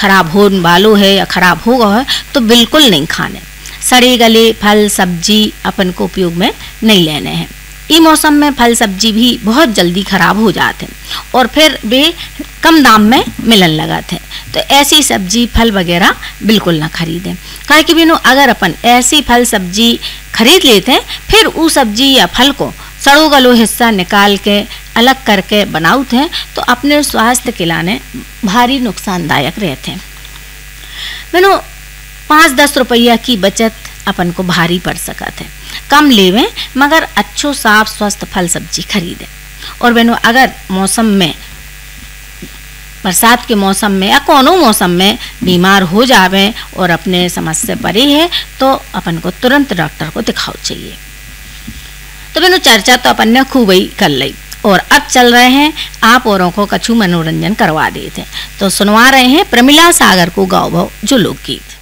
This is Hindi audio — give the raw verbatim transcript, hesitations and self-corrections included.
खराब हो वालो है या खराब होगा है तो बिल्कुल नहीं खाने। सड़े गले फल सब्जी अपन को उपयोग में नहीं लेने हैं। इस मौसम में फल सब्जी भी बहुत जल्दी खराब हो जाते हैं और फिर वे कम दाम में मिलन लगाते हैं, तो ऐसी सब्जी फल वगैरह बिल्कुल ना खरीदें। काहे कि बिनो अगर अपन ऐसी फल सब्जी खरीद लेते हैं फिर उस सब्जी या फल को सड़ो गलो हिस्सा निकाल के अलग करके बनाते हैं तो अपने स्वास्थ्य के लाने भारी नुकसानदायक रहते हैं। बिनो पाँच दस रुपया की बचत अपन को भारी पड़ सकत है। कम लेवें मगर अच्छो साफ स्वस्थ फल सब्जी खरीदें। और बहनों अगर मौसम में बरसात के मौसम में या कोनो मौसम में बीमार हो जावे और अपने समस्या पड़ी है तो अपन को तुरंत डॉक्टर को दिखाओ चाहिए। तो बहनों चर्चा तो अपन ने खूब ही कर ली और अब चल रहे हैं आप औरों को कछु मनोरंजन करवा देते हैं। तो सुनवा रहे हैं प्रमिला सागर को गाओ भाव जो लोकगीत।